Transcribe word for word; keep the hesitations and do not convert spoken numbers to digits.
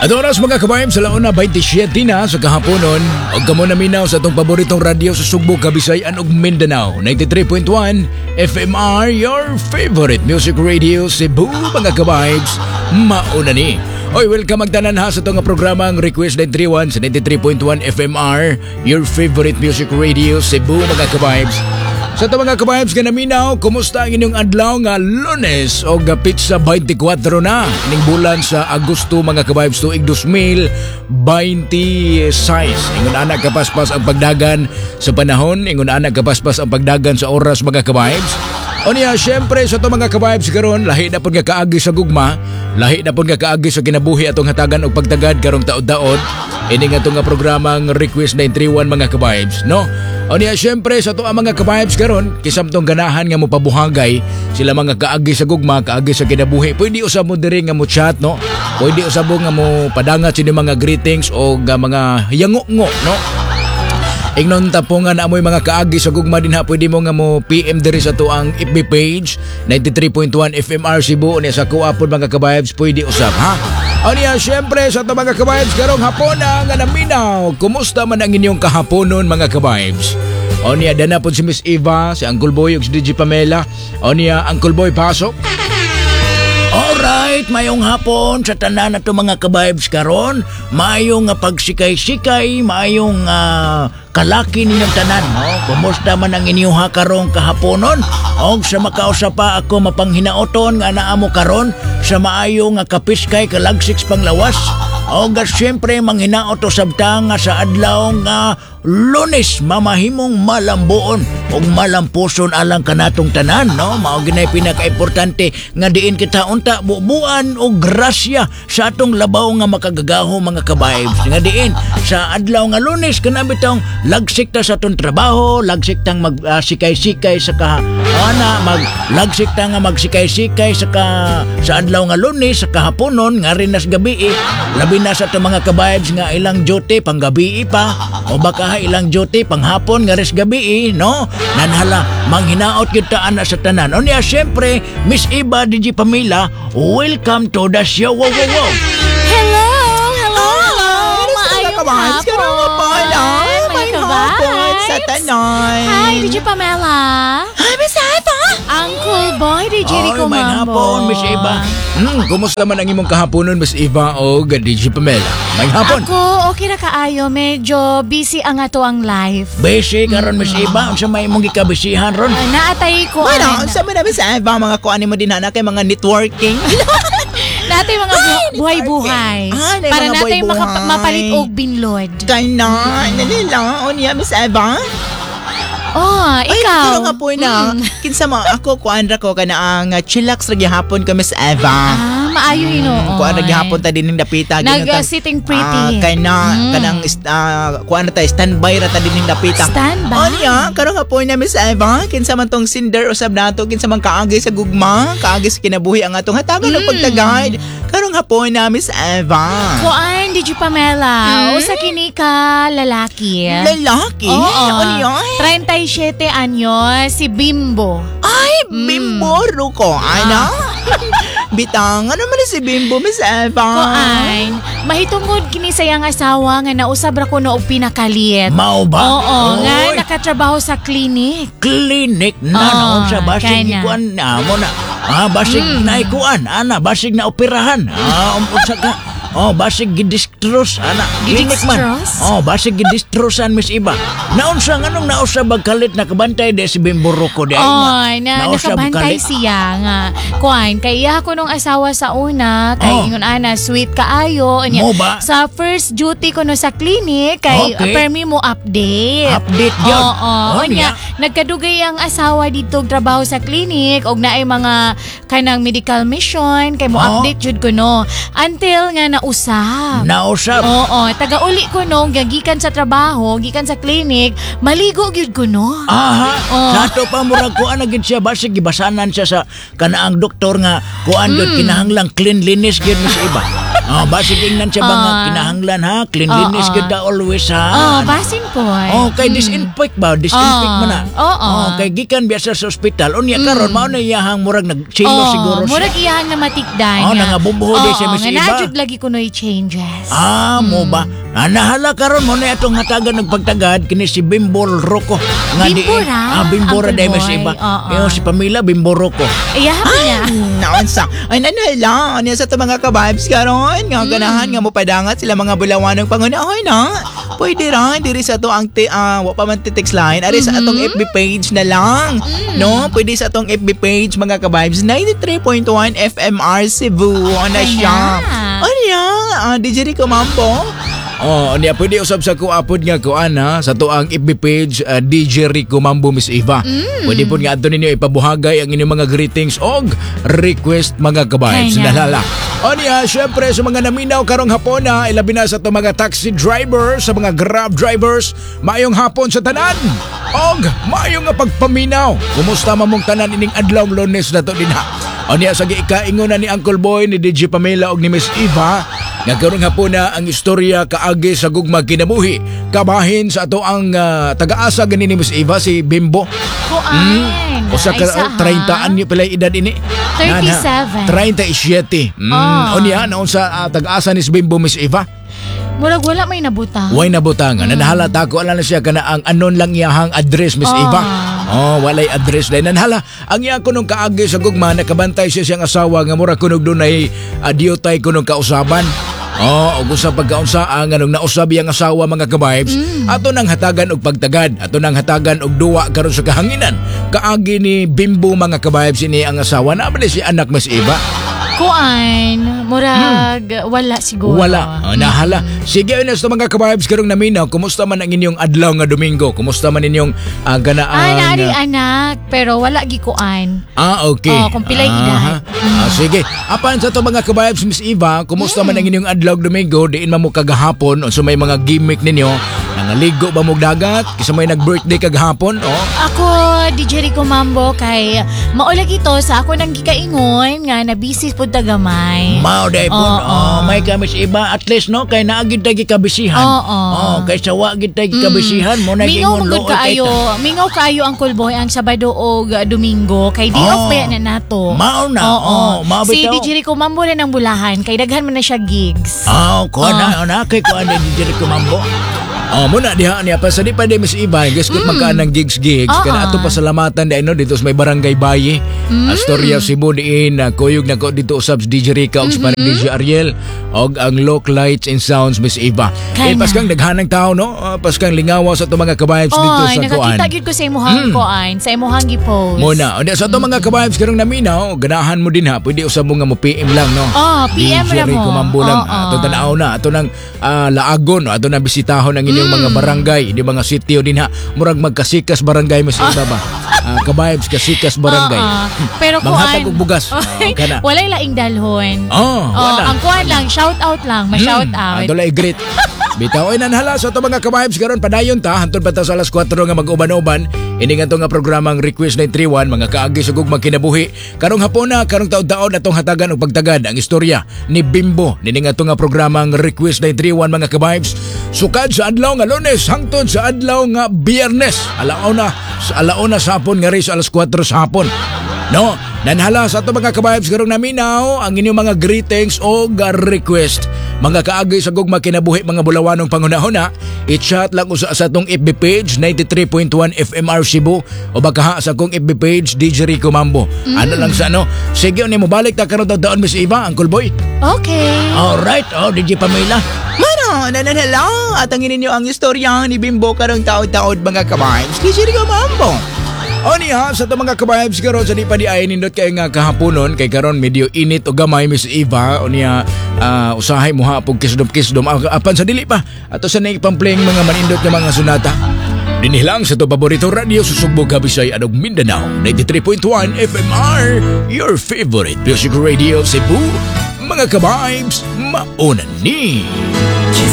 At oras mga kabayan sa launa twenty-seven na sa kahaponon o kamo na minaw sa itong paboritong radyo sa Sugbo, Kabisayan ug Mindanao. ninety-three point one F M R, your favorite music radio Cebu mga kabahibs. Mauna ni. Oy, welcome magtanan ha sa itong programang Request nine three one sa ninety-three point one F M R, your favorite music radio Cebu mga kabahibs. Sa ito mga kabahibs ka naminaw, kumusta ang inyong adlaw nga Lunes o gapit sa twenty-four na ning bulan sa Agosto mga kabahibs tuig two thousand twenty-six. Ingon anak kapaspas ang pagdagan sa panahon, ingon anak kapaspas ang pagdagan sa oras mga kabahibs. O niya, syempre sa ito mga kabahibs karon lahi na po nga kaagi sa gugma, lahi na po nga kaagi sa kinabuhi atong hatagan o pagtagad karong taod-taod. Ini nga itong programang Request nine three one mga kabahibs, no? O niya, syempre sa ito ang mga kabahibs karon kisam tong ganahan nga mo pabuhagay sila mga kaagi sa gugma, kaagi sa kinabuhi. Pwede usab mo diri nga mo chat, no? Pwede usab mo nga mo padangat sini mga greetings o nga mga yango-ngo, no? Ingnon tapongan na amoy mga kaagi sa gugma din ha, pwede mo nga mo P M diri sa to ang F B page ninety-three point one F M R Cebu niya sa kuapon mga kabahibs, pwede usab ha. O niya, syempre sa to mga kabahibs karong hapon na nga naminaw, kumusta man ang inyong kahaponon mga kabahibs? O niya, dana po si Miss Eva, si Uncle Boy ug si D J Pamela. O niya, Uncle Boy pasok. Alright, mayong hapon sa tanan na to mga kabahibs karon. Mayong uh, pagsikay-sikay, mayong uh, kalaki ninyong tanan, no? Kumusta man ang inyong karong kahaponon? Og sa makausap pa ako mapanghinaoton nga naa mo karon sa maayong nga kapiskay kalagsiks panglawas. Og siyempre manghinaot to sabta nga sa adlaw nga Lunes mamahimong malambuon og malampuson alang kanatong tanan, no? Mao ginay pinaka-importante nga diin kita unta bubuan og grasya sa atong labaw nga makagagaho mga kabahibs. Nga diin sa adlaw nga Lunes kana bitong lagsik ta sa atong trabaho, lagsik tang magsikay-sikay uh, sa ka ana mag lagsik ta nga magsikay-sikay sa ka sa adlaw nga Lunes sa kahaponon nga rin nas gabi eh. Labi na sa atong mga kabahibs nga ilang duty panggabi pa o baka ilang duty panghapon nga res gabi, no? Nanhala, manghinaot kita ana sa tanan. O niya, syempre, Miss Eva D J Pamela, welcome to the show. Wow, wow, wow. Hello, hello, hello. Maayong hapon. May hapon sa tanan. Hi, D J Pamela. Hi, Miss Eva. Uncle Boy, D J Rico Mambo. May hapon, Miss Eva. Hmm, kumusta man ang imong kahaponon, Miss Eva o D J Pamela? May hapon. Ako, okay na kaayo. Medyo busy ang ato ang life. Busy karon, Miss Eva? Unsa may imong gikabisihan ron? Uh, naatay ko. Bueno, sa mga Miss Eva, mga kuanin mo din na kay mga networking. Natay mga bu- buhay-buhay. Ay, nay, para mga natay buhay-buhay. maka- mapalit og binlod. Kay na, nalila. O niya, Miss Eva. Oh, Ay, ikaw. pero nga po na, Mm. kinsa mo, ako, kuandra ko ka na ang uh, chillax ragi hapon ka, Miss Eva. Ah, maayo hinoon. Kuan ragi hapon ta din ning dapita. Nag uh, sitting pretty. Ah, kay na, Mm. kanang, uh, kuan ta, standby ra ta din ning dapita. Standby? O niya, karon nga po na, Miss Eva, kinsa man tong cinder usab nato, kinsa man kaagi sa gugma, kaagi sa kinabuhi ang atong hatagan ng Mm. pagtagad. Karon nga po na, Miss Eva. Kuan, Did you Pamela? Mm. O sa kini ka lalaki. Lalaki? Oo. Ano niya? thirty-seven anyos, si Bimbo. Ay, Mm. Bimbo, Ruko. Ano? Bitang, ano man si Bimbo, Miss Eva? Kuan, mahitungod kini sayang asawa nga nausab ra ko no og pinakalit. Mao ba? Oo, nga Oy. nakatrabaho sa klinik. Klinik na Oo, naon sa basig kanya. ikuan na mo na. Ah, basig Mm. na ikuan, ana basig na operahan. Ah, um, unsa ka? Oh, basig gidistros ana. Klinik man. Gidistros? Oh, basig gidistrosan Miss Iba. Naunsa nganong nausab bagkalit nakabantay de si Bimburo ko di ay nga. Oy, na Nausab nakabantay kalit. siya nga. Kuan, kay iya ko nung asawa sa una, kay Oh. ingon ana sweet kaayo. Anya, Mo ba? sa first duty ko no sa clinic, kay Okay. permi mo update. Update yun. Oo, Oh, nya, niya. nagkadugay ang asawa dito og trabaho sa clinic og naay mga kanang medical mission kay mo Oh. update jud ko no. Until nga nausab. Nausab. Oo, taga-uli ko no, gikan sa trabaho, gikan sa clinic, maligo gyud ko no. Aha, Oh. sa ato pa murag kuan na gid siya basig gibasanan siya sa kanaang doktor nga kuan gyud Mm. kinahanglang cleanliness gyud Miss Iba. Oh, basig ingnan siya ba nga Ah. kinahanglan ha? Cleanliness Oo. gud ta always ha. Oh, basin po. Oh, kay disinfect ba? Disinfect Ah. mo na. Oo. Oh, kay gikan biya sa ospital. Unya karon mao na iyahang murag nagsilo Oh, siguro siya. murag iyang na matikdan. Oh, nangabubuho di siya, Miss nga Eva. najud lagi ko no'y changes. Ah, mo ba? Ah, nahala karon mo na itong hatagan nagpagtagad kini si Bimbol Rocco. Bimbora? Ah, Bimbora Uncle dahil Miss Boy, Eva. oo. Yung si Pamela Bimbo Rocco. Iyahan mo niya. Naunsa. Ay nanala. Ano sa to mga ka-vibes karon? Nga ganahan nga mo padangat sila mga bulawan ng pangunahon na. Pwede ra diri sa to ang te, ah, wa pa man ti text line. Ari sa atong F B page na lang. No, pwede sa atong F B page mga ka-vibes ninety-three point one F M R Cebu. Ano siya? Ano yan? Ah, D J Rico Mambo. Oh, niya pwede usab sa kuapod nga kuan ha sa tuang F B page uh, D J Rico Mambo Miss Eva. Pwede po nga adto ninyo ipabuhagay ang inyong mga greetings og request mga kabibes. Kaya. Nalala. O niya, syempre sa mga naminaw karong hapon na ilabi na sa to mga taxi drivers, sa mga grab drivers, maayong hapon sa tanan. Og maayong nga pagpaminaw. Kumusta mamong tanan ining adlaw Lunes na to din ha. O niya sa giikaingon na ni Uncle Boy ni D J Pamela og ni Miss Eva. Nga karong hapon na ang istorya kaagi sa gugma kinabuhi. Kabahin sa ato ang uh, tagaasa gani ni Miss Eva si Bimbo. Kuan. O sa Ay, sa, ha? treinta anyo pala edad ini. thirty-seven. thirty-seven. Mm. Ah. O niya naon sa uh, tagaasa ni si Bimbo Miss Eva. Murag wala may nabuta. Way nabutangan. Mm. Nahalata ko ala na siya kana ang anon lang iyahang address Miss Ah. Eva. Oh, walay address dahil nanhala. Ang iya ko nung kaagi sa gugma nakabantay siya siyang asawa nga mura kunog doon ay adiyotay ko nung kausaban. Oh, og usa pagkaunsaan nga nung nausab iyang asawa mga kabibes, ato nang hatagan og pagtagad, ato nang hatagan og duwa karon sa kahanginan. Kaagi ni Bimbo mga kabibes ini ang asawa na si anak Miss Eva. Kuan. Murag wala siguro. Wala. Oh, nahala. Sige, yun sa mga kabibes karong naminaw, kumusta man ang inyong adlaw nga Domingo? Kumusta man inyong uh, ganaan? Ah, naari anak. Pero wala gikuan. Ah, okay. Oh, kung pilay Aha. edad. Ah, sige. Apan sa to mga kabibes Miss Eva, kumusta man ang inyong adlaw Domingo? Diin man mo kagahapon o sa may mga gimmick ninyo? Nangaligo ba mo dagat? Kisa may nag-birthday kagahapon? Oh. Ako, D J Rico Mambo, kay maulag ito sa ako nang gikaingon nga na busy po tagamay. Mao day po. Oo. Oh, may kamis iba at least no kay naagid tay gikabisihan. Oo. Oh, kay sawa gid tay gikabisihan mo na Mingaw gingon mong looy kay kaayo, ta. mingaw kaayo ang Boy ang Sabado o Domingo kay di Oh. off pa yan na nato. Mao na, Oo. oh, mao Si bitaw. D J Rico Mambo rin ang bulahan kay daghan man na siya gigs. Oh, ko na na kay ko ani di ko mambo. Oh, muna diha niya pa sa di pa di Miss Eva, guys kung magkaan ng gigs gigs Oo. kana ato pasalamatan di no dito sa may barangay Baye. Astorya Cebu diin na kuyog na ko dito usab si D J Rica og sa D J Ariel og ang Loc Lights and Sounds Miss Eva. Eh Kana. paskang daghanang tao no, uh, paskang lingawa sa to mga kabibes dito Oy, sa kuan. nakakita gyud ko sa imuhang kuan, sa imuhang gi-post. Muna, o sa to mga kabibes karong naminaw, ganahan mo din ha, pwede usab mo nga mo P M lang no. Oh, P M D J ra mo. Rico Mambo lang. Oo. Ato tanaw na, ato nang ah, laagon, ato nang bisitahon ang inyong mga barangay, di mga sitio din ha. Murag magkasikas barangay mas iba ba. Ah, kabibes kasikas barangay. Oo. Pero Manghatag kuan. og bugas. Oy, Oo, kana. walay laing dalhon. Oh, Oh, wala. ang kuan lang, shout out lang, ma-shout out. Ato lay great. Bitaw ay nanhala sa to mga kabibes karon padayon ta hantod pa ta sa alas kwatro nga mag-uban-uban. Ini nga to nga programang Request nine three one mga kaagi sa gugmang kinabuhi. Karong hapon na karong taud-taon atong hatagan og pagtagad ang istorya ni Bimbo. Nini nga to nga programang Request nine three one mga kabibes. Sukad sa adlaw nga Lunes hangtod sa adlaw nga Biyernes. Alaw na sa alaw na sa hapon nga rin sa alas kwatro sa hapon. No, nanhala sa ato mga kabibes karong naminaw ang inyong mga greetings o request. Mga kaagay sa gugma kinabuhi mga bulawanong pangunahon i-chat lang usa sa atong F B page ninety-three point one F M R Cebu o baka sa akong F B page D J Rico Mambo. Ano lang sa ano? Sige ni mo balik ta karon taon Miss Eva, Uncle Boy. Okay. Alright, oh D J Pamela. Mano, nananhala. At ang ninyo ang istorya ni Bimbo karong taod-taod mga kabibes. D J Rico Mambo. O niya, sa ito mga kabibes karon sa di pa di ay nindot kay nga kahaponon kay karon medyo init o gamay Miss Eva o niya uh, usahay mo ha pag kisdom-kisdom apan sa dili pa ato sa nang ipang-playing mga manindot nga mga sunata. Dinilang sa to paborito radio susubog Kabisay anog Mindanao ninety-three point one F M R, your favorite music radio Cebu. Mga kabibes, mauna ni.